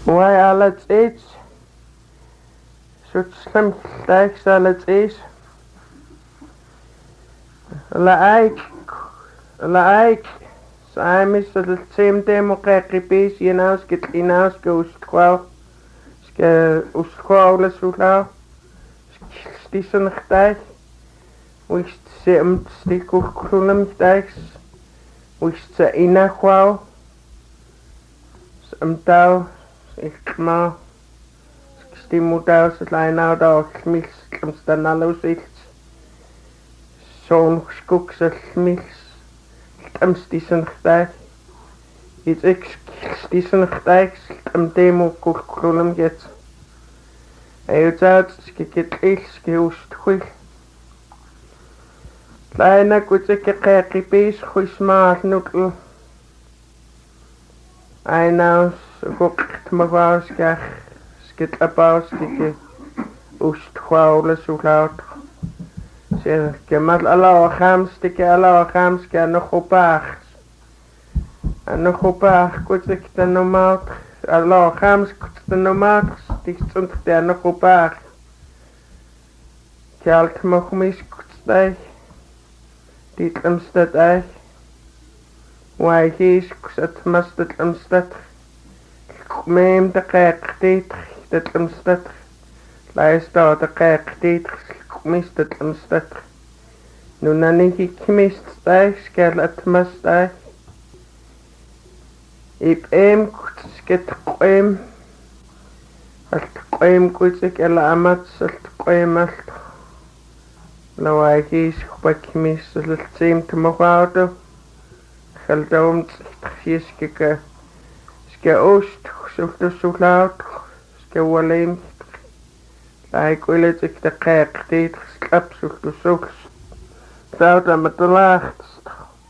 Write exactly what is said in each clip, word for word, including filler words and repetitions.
Why alle age? Sutslam thanks alle age. Like, like, Simon so the same demo kekipis, you know, skit inaus go squaw, ske usquawless ula, stisen dag, which sim stickle crunum dags, which the inner quaw, some dow, ich ma, stimudaus, line out of mills, some stanalos ills, son skooks of mills. Am stisen dag. Iets ik stisen dag. Am demo kulkulum get. Hij uit skikit ils geust goed. Kleine kutse kekki pees goed smaak nukkel. Einaus gokt me was gach. Skit abaus skike. Ust kwaule so laut. Zeg, kemat Allah khams tike Allah khams ke nog opag. En nog opag kut ik de normaal Allah khams kut de normaal stik stond der nog opag. Kalt mag mis kut stay. Dit amstad ay. Why hees kut mustad amstad. Meem de kijk dit dit amstad. Luister de kijk dit mist het amstad. Nu nani ik mist stijg, skal het mast stijg. Ik eem sket qoem. Het qoem kutsik ela amat het qoem alt. Lawa is gebak mist het seem te mogoudo. Geldoom skiske ske oost sulto sulaut ske waleem. Like wil het ik de kijk dit slap sulto sulto. Zou dat met de laagst.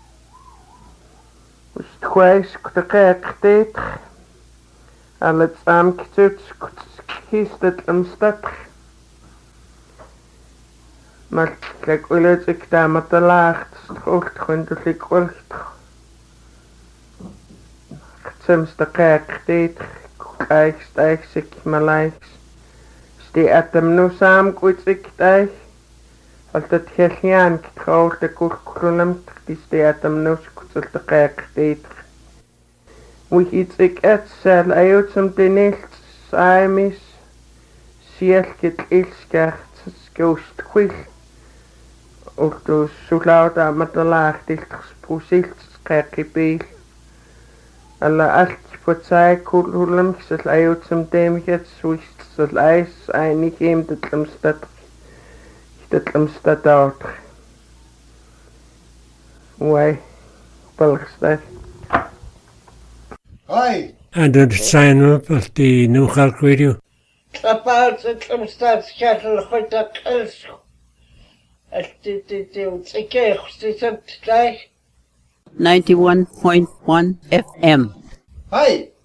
Dus het kwijs de kijk dit. En het saamkitut kiest het amstad. Maar kijk wil het ik daar met de laagst. Hoogte gewoon dus ik wilgt. Het sims de kijk dit. Kijk stijg zich maar lijks. Die atem nu saam goed ik dag. Als het heel getrouwd de kurkulum die die atem nu goed te kijk deed. Wie iets ik het zal uit som de niet saimis. Ziel get ilskert skost goed. Ook dus zo laut aan met de laag dicht gesproesild kijk bij. Alla alt voor zij kurkulum zal uit som dem het zoiets. Dat ijs einig hem dat amstad dat amstad out. Why? Balgstad. Hi. And did sign up of the New York Radio. About het amstad schakelen goed dat els. Het dit dit dit ik krijg dit gleich. ninety-one point one F M. Hi.